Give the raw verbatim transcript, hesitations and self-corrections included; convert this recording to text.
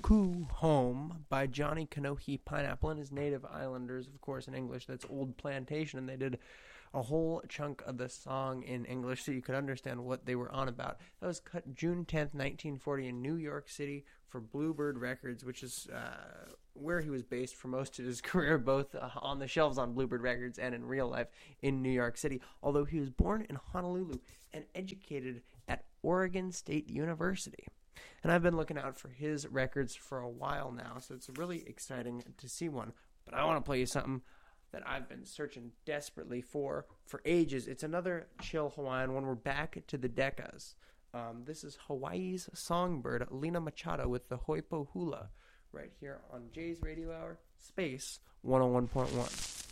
Oku Home by Johnny Kanohi Pineapple and his native islanders, of course, in English. That's Old Plantation, and they did a whole chunk of the song in English so you could understand what they were on about. That was cut June tenth, nineteen forty in New York City for Bluebird Records, which is uh, where he was based for most of his career, both uh, on the shelves on Bluebird Records and in real life in New York City, although he was born in Honolulu and educated at Oregon State University. And I've been looking out for his records for a while now, so it's really exciting to see one. But I want to play you something that I've been searching desperately for for ages. It's another chill Hawaiian one. We're back to the Decas. Um, this is Hawaii's songbird, Lena Machado, with the Hoipo Hula, right here on Jay's Radio Hour, Space one oh one point one.